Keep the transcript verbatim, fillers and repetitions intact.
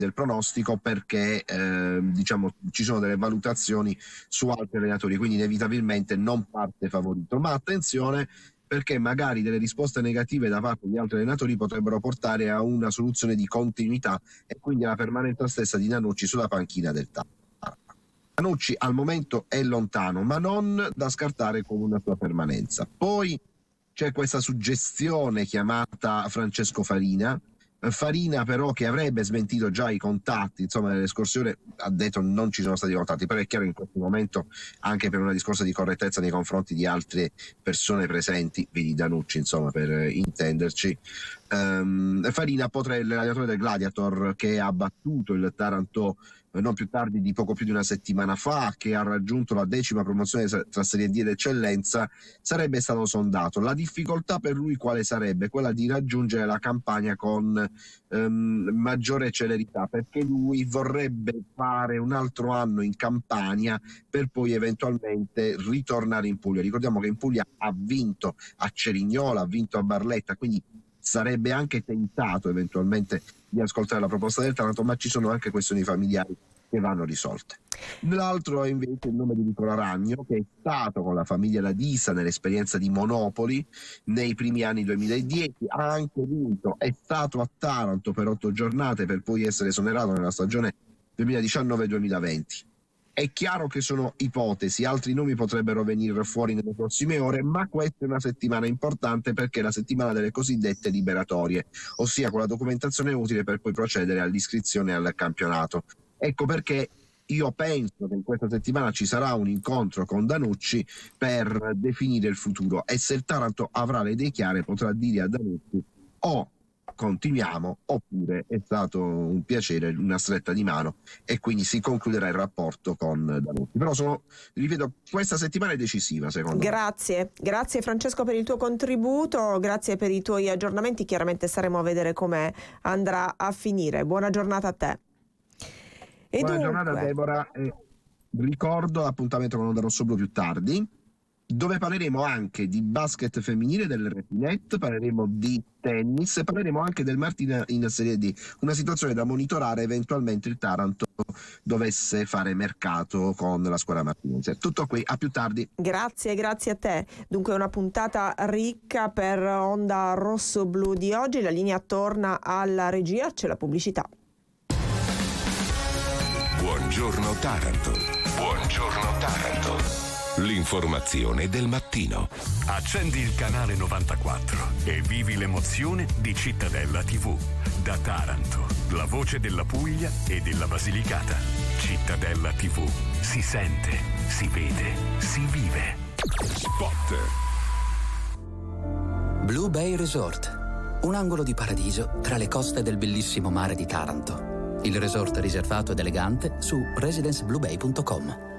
del pronostico, perché eh, diciamo ci sono delle valutazioni su altri allenatori, quindi inevitabilmente non parte favorito. Ma attenzione, perché magari delle risposte negative da parte di altri allenatori potrebbero portare a una soluzione di continuità e quindi alla permanenza stessa di Nanucci sulla panchina del Taranto. Nanucci al momento è lontano, ma non da scartare come una sua permanenza. Poi c'è questa suggestione chiamata Francesco Farina. Farina però, che avrebbe smentito già i contatti, insomma nell'escursione ha detto non ci sono stati contatti, però è chiaro in questo momento, anche per una discorso di correttezza nei confronti di altre persone presenti, vedi Danucci insomma per eh, intenderci, um, Farina potrebbe, l'allenatore del Gladiator, che ha battuto il Taranto non più tardi di poco più di una settimana fa, che ha raggiunto la decima promozione tra Serie D ed Eccellenza, sarebbe stato sondato. La difficoltà per lui quale sarebbe? Quella di raggiungere la Campania con ehm, maggiore celerità, perché lui vorrebbe fare un altro anno in Campania per poi eventualmente ritornare in Puglia. Ricordiamo che in Puglia ha vinto a Cerignola, ha vinto a Barletta, quindi sarebbe anche tentato eventualmente di ascoltare la proposta del Taranto, ma ci sono anche questioni familiari che vanno risolte. L'altro è invece il nome di Nicola Ragno, che è stato con la famiglia Ladisa nell'esperienza di Monopoli nei primi anni duemiladieci, ha anche vinto, è stato a Taranto per otto giornate per poi essere esonerato nella stagione duemiladiciannove duemilaventi. È chiaro che sono ipotesi, altri nomi potrebbero venire fuori nelle prossime ore, ma questa è una settimana importante perché è la settimana delle cosiddette liberatorie, ossia con la documentazione utile per poi procedere all'iscrizione al campionato. Ecco perché io penso che in questa settimana ci sarà un incontro con Danucci per definire il futuro, e se il Taranto avrà le idee chiare potrà dire a Danucci o continuiamo oppure è stato un piacere, una stretta di mano, e quindi si concluderà il rapporto con Danucci. Però sono, ripeto, questa settimana è decisiva secondo grazie. me. Grazie, grazie Francesco per il tuo contributo, grazie per i tuoi aggiornamenti, chiaramente staremo a vedere come andrà a finire. Buona giornata a te. E Buona dunque... giornata Deborah, e ricordo l'appuntamento con Onda Rossoblu più tardi, dove parleremo anche di basket femminile del Repinet, parleremo di tennis e parleremo anche del Martina in Serie D, una situazione da monitorare eventualmente il Taranto dovesse fare mercato con la squadra martinese. Tutto qui, a più tardi. Grazie, grazie a te. Dunque una puntata ricca per Onda Rossoblu di oggi, la linea torna alla regia, c'è la pubblicità. Buongiorno Taranto. Buongiorno Taranto. L'informazione del mattino. Accendi il canale novantaquattro e vivi l'emozione di Cittadella tivù. Da Taranto, la voce della Puglia e della Basilicata. Cittadella tivù. Si sente, si vede, si vive. Spot. Blue Bay Resort. Un angolo di paradiso tra le coste del bellissimo mare di Taranto. Il resort riservato ed elegante su residence blue bay punto com.